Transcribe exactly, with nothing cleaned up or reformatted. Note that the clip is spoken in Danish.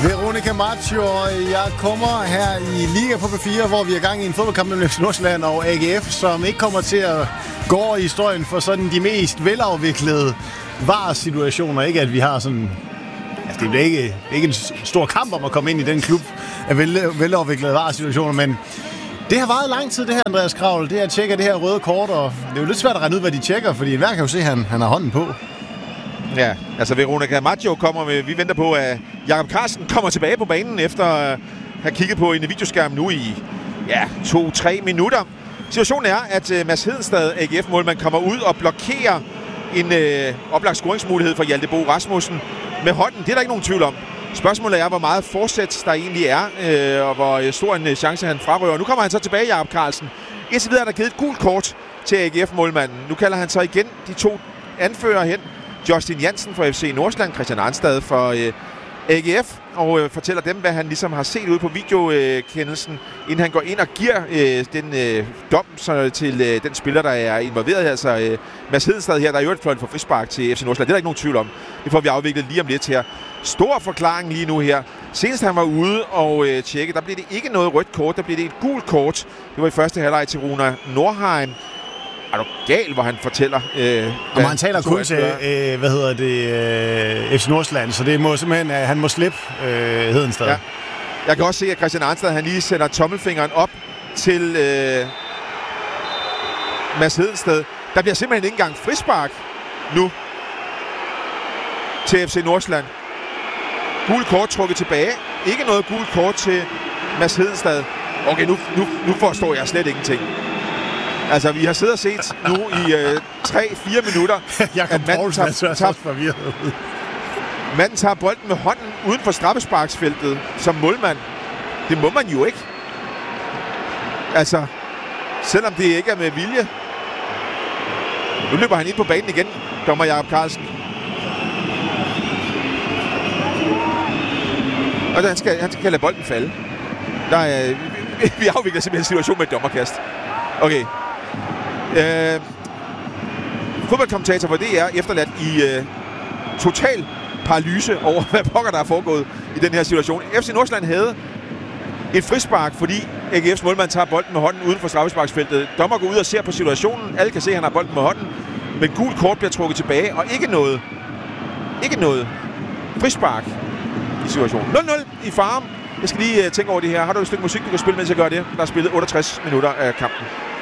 Veronica Maggio, jeg kommer her i Liga på P fire, hvor vi er gang i en fodboldkamp mellem F C Nordsjælland og A G F, som ikke kommer til at gå over i historien for sådan de mest velafviklede V A R-situationer. Ikke at vi har sådan... Altså, det er ikke, ikke en stor kamp om at komme ind i den klub af vel, velafviklede V A R-situationer, men det har varet lang tid, det her, Andreas Kravl. Det her tjekker det her røde kort, og det er jo lidt svært at regne ud, hvad de tjekker, fordi hver kan jo se, at han, han har hånden på. Ja, altså Veronica Maggio kommer med, vi venter på, at Jakob Carlsen kommer tilbage på banen efter at have kigget på en videoskærm nu i ja, to-tre minutter. Situationen er, at uh, Mads Hedenstad, A G F-målmand, kommer ud og blokerer en uh, oplagt scoringsmulighed for Hjalte Bo Rasmussen med hånden. Det er der ikke nogen tvivl om. Spørgsmålet er, hvor meget forsæt der egentlig er, øh, og hvor stor en chance han frarøver. Nu kommer han så tilbage, Jakob Carlsen. Indtil videre er der givet et gult kort til A G F-målmanden. Nu kalder han så igen de to anfører hen. Justin Jansen fra F C Nordsjælland, Christian Arnstad for øh, A G F, og øh, fortæller dem, hvad han ligesom har set ud på videokendelsen, øh, inden han går ind og giver øh, den øh, dom så, til øh, den spiller, der er involveret. Altså øh, Mads Hedenstad her, der er jo et fløjt for frispark til F C Nordsjælland. Det er der ikke nogen tvivl om. Det får vi afviklet lige om lidt her. Stor forklaring lige nu her. Senest han var ude og øh, tjekke, der blev det ikke noget rødt kort, der blev det et gult kort. Det var i første halvleg til Runa Nordheim. Er du gal, hvor han fortæller... Øh, og han taler kun til, øh, hvad hedder det, øh, F C Nordsjælland, så det må simpelthen, øh, han må slippe øh, Hedenstad. Ja. Jeg kan også se, at Christian Arnstad, han lige sætter tommelfingeren op til øh, Mads Hedenstad. Der bliver simpelthen ikke engang frispark nu til F C Nordsjælland. Gul kort trukket tilbage. Ikke noget gul kort til Mads Hedenstad. Okay, nu, nu, nu forstår jeg slet ingenting. Altså, vi har siddet og set nu i øh, tre fire minutter, Jakob at manden tager, tager, tager, manden tager bolden med hånden uden for straffesparksfeltet som målmand. Det må man jo ikke. Altså, selvom det ikke er med vilje. Nu løber han ind på banen igen, dommer Jakob Carlsen. Og han skal, han skal lade bolden falde. Der er, vi afvikler simpelthen en situation med et dommerkast. Okay. Øh, fodboldkommentator for D R efterladt i øh, total paralyse over, hvad pokker der er foregået i den her situation. F C Nordsjælland havde et frispark, fordi A G F's målmand tager bolden med hånden uden for straffesparksfeltet. Dommer går ud og ser på situationen. Alle kan se, at han har bolden med hånden. Men gult kort bliver trukket tilbage, og ikke noget, ikke noget frispark i situationen. nul nul i Farum. Jeg skal lige uh, tænke over det her. Har du et stykke musik, du kan spille, mens jeg gør det? Der er spillet otteogtres minutter af kampen.